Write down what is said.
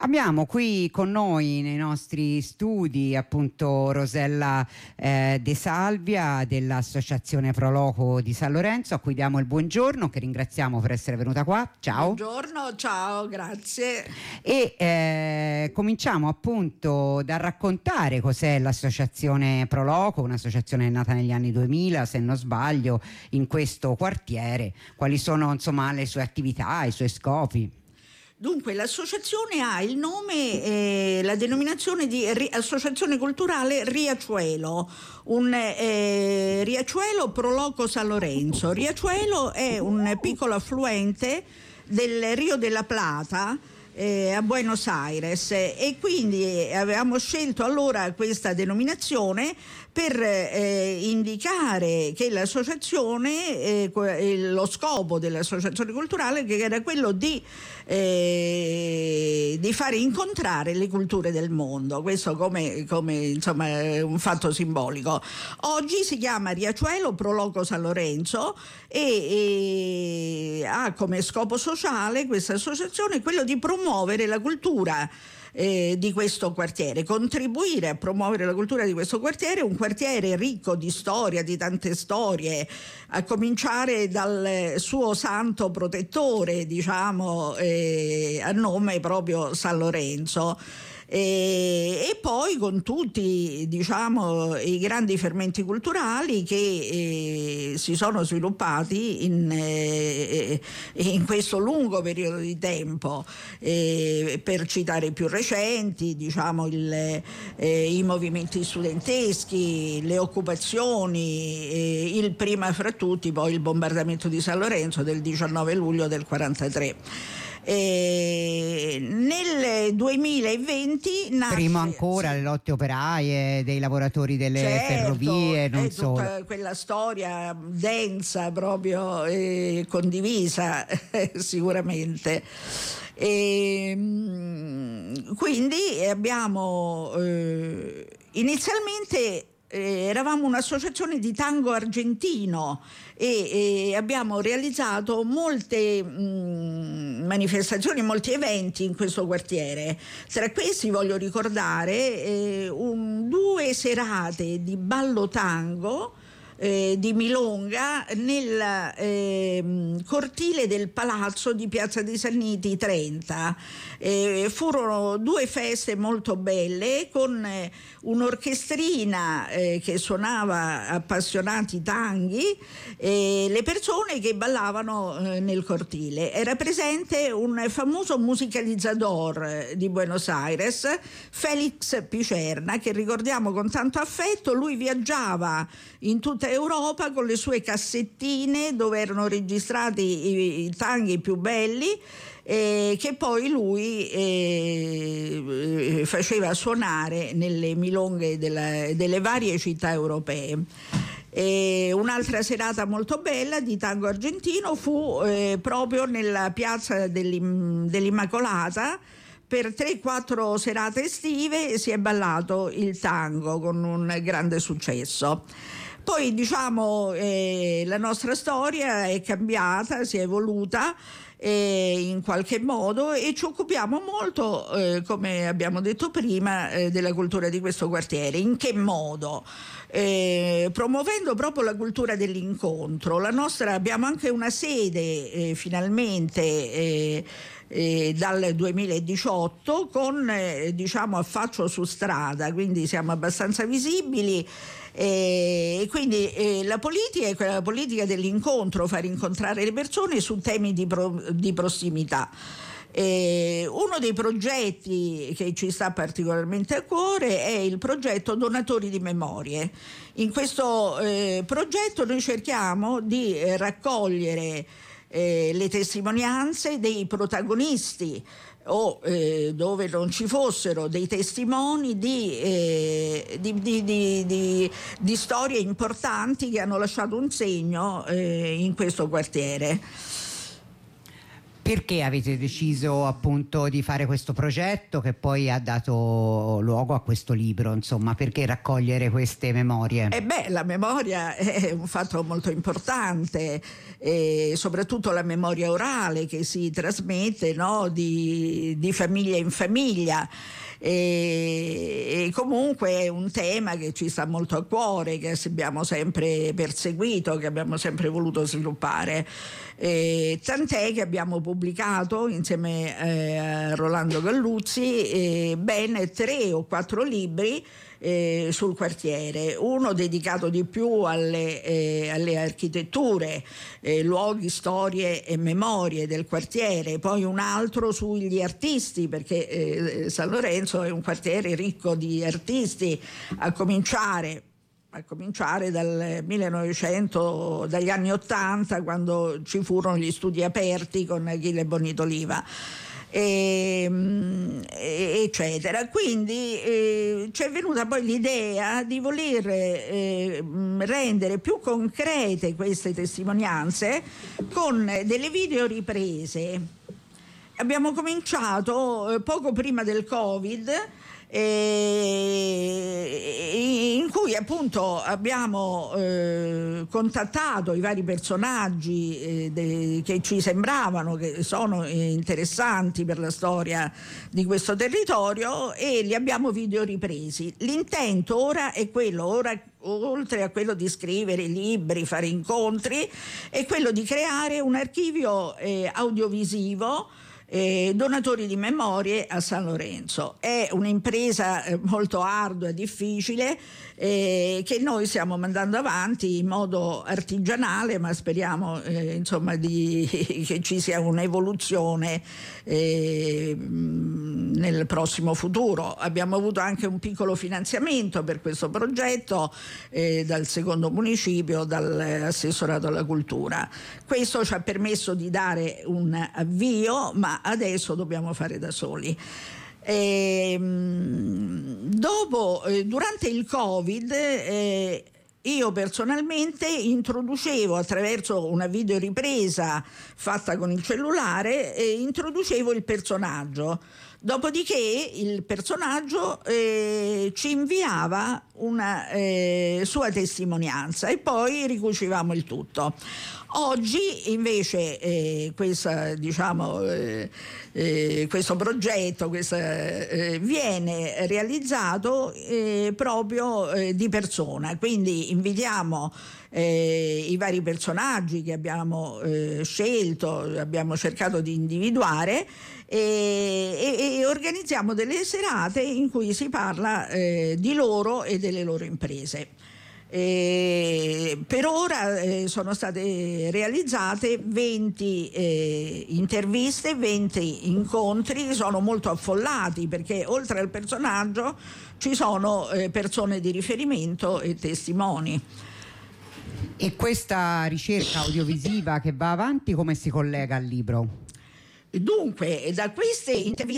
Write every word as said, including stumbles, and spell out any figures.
Abbiamo qui con noi nei nostri studi appunto Rosella eh, De Salvia dell'Associazione Pro Loco di San Lorenzo, a cui diamo il buongiorno, che ringraziamo per essere venuta qua. Ciao. Buongiorno, ciao, grazie. E eh, cominciamo appunto da raccontare cos'è l'Associazione Pro Loco, un'associazione nata negli anni duemila, se non sbaglio, in questo quartiere. Quali sono insomma le sue attività, i suoi scopi? Dunque, l'associazione ha il nome, eh, la denominazione di Ri- Associazione Culturale Riachuelo, un eh, Riachuelo Pro Loco San Lorenzo. Riachuelo è un piccolo affluente del Rio de la Plata, eh, a Buenos Aires, e quindi avevamo scelto allora questa denominazione per eh, indicare che l'associazione, eh, lo scopo dell'associazione culturale, che era quello di, eh, di fare incontrare le culture del mondo, questo come, come insomma un fatto simbolico. Oggi si chiama Riachuelo Pro Loco San Lorenzo e, e ha come scopo sociale questa associazione quello di promuovere la cultura Eh, di questo quartiere, contribuire a promuovere la cultura di questo quartiere, un quartiere ricco di storia, di tante storie, a cominciare dal suo santo protettore, diciamo, eh, a nome proprio San Lorenzo. E, e poi con tutti, diciamo, i grandi fermenti culturali che eh, si sono sviluppati in, eh, in questo lungo periodo di tempo, eh, per citare i più recenti, diciamo il, eh, i movimenti studenteschi, le occupazioni, eh, il prima fra tutti poi il bombardamento di San Lorenzo del diciannove luglio del quarantatré. Eh, nel duemilaventi nasce, prima ancora sì, le lotte operaie dei lavoratori delle certo, ferrovie, non è solo. tutta quella storia densa proprio, eh, condivisa sicuramente. E, quindi abbiamo eh, inizialmente Eh, eravamo un'associazione di tango argentino e, e abbiamo realizzato molte mh, manifestazioni, molti eventi in questo quartiere. Tra questi voglio ricordare eh, un, due serate di ballo tango Eh, di milonga nel eh, cortile del palazzo di Piazza dei Sanniti trenta. Eh, furono due feste molto belle con eh, un'orchestrina eh, che suonava appassionati tanghi e le persone che ballavano eh, nel cortile. Era presente un famoso musicalizzador di Buenos Aires, Felix Picerna, che ricordiamo con tanto affetto. Lui viaggiava in tutta Europa con le sue cassettine dove erano registrati i, i tanghi più belli, eh, che poi lui eh, faceva suonare nelle milonghe della, delle varie città europee. E un'altra serata molto bella di tango argentino fu eh, proprio nella piazza dell'Im- dell'Immacolata. Per tre quattro serate estive si è ballato il tango con un grande successo. Poi diciamo eh, la nostra storia è cambiata, si è evoluta eh, in qualche modo e ci occupiamo molto, eh, come abbiamo detto prima, eh, della cultura di questo quartiere. In che modo? Eh, promuovendo proprio la cultura dell'incontro. La nostra, abbiamo anche una sede eh, finalmente eh, eh, dal duemiladiciotto con eh, diciamo affaccio su strada, quindi siamo abbastanza visibili. E quindi eh, la politica è quella politica dell'incontro, far incontrare le persone su temi di, pro, di prossimità. Eh, uno dei progetti che ci sta particolarmente a cuore è il progetto Donatori di Memorie. In questo eh, progetto noi cerchiamo di eh, raccogliere eh, le testimonianze dei protagonisti o eh, dove non ci fossero dei testimoni di, eh, di, di, di, di, di storie importanti che hanno lasciato un segno eh, in questo quartiere. Perché avete deciso appunto di fare questo progetto che poi ha dato luogo a questo libro? Insomma, perché raccogliere queste memorie? Eh beh, la memoria è un fatto molto importante, e soprattutto la memoria orale che si trasmette, no? di, di famiglia in famiglia. E, e comunque è un tema che ci sta molto a cuore, che abbiamo sempre perseguito, che abbiamo sempre voluto sviluppare. E tant'è che abbiamo pubblicato insieme eh, a Rolando Galluzzi eh, ben tre o quattro libri Eh, sul quartiere, uno dedicato di più alle, eh, alle architetture, eh, luoghi, storie e memorie del quartiere, poi un altro sugli artisti, perché eh, San Lorenzo è un quartiere ricco di artisti, a cominciare a cominciare dal millenovecento, dagli anni ottanta, quando ci furono gli studi aperti con Achille Bonito-Oliva. E, eccetera. Quindi eh, ci è venuta poi l'idea di voler eh, rendere più concrete queste testimonianze con delle videoriprese. Abbiamo cominciato eh, poco prima del Covid, eh, in cui appunto abbiamo eh, contattato i vari personaggi eh, de, che ci sembravano che sono interessanti per la storia di questo territorio, e li abbiamo videoripresi. L'intento ora è quello, ora oltre a quello di scrivere libri, fare incontri, è quello di creare un archivio eh, audiovisivo Eh, donatori di memorie a San Lorenzo. È un'impresa eh, molto ardua e difficile eh, che noi stiamo mandando avanti in modo artigianale, ma speriamo eh, insomma di, che ci sia un'evoluzione eh, nel prossimo futuro. Abbiamo avuto anche un piccolo finanziamento per questo progetto eh, dal secondo municipio, dall'assessorato alla cultura. Questo ci ha permesso di dare un avvio, ma adesso dobbiamo fare da soli. E, dopo, eh, durante il Covid, eh, io personalmente introducevo, attraverso una videoripresa fatta con il cellulare, eh, introducevo il personaggio. Dopodiché il personaggio eh, ci inviava una eh, sua testimonianza e poi ricucivamo il tutto. Oggi invece eh, questa, diciamo, eh, eh, questo progetto questo, eh, viene realizzato eh, proprio eh, di persona, quindi invitiamo eh, i vari personaggi che abbiamo eh, scelto, abbiamo cercato di individuare, e, e, e organizziamo delle serate in cui si parla eh, di loro e delle loro imprese. Eh, per ora eh, sono state realizzate venti eh, interviste, venti incontri, sono molto affollati perché oltre al personaggio ci sono eh, persone di riferimento e testimoni. E questa ricerca audiovisiva che va avanti come si collega al libro? Dunque, da queste interviste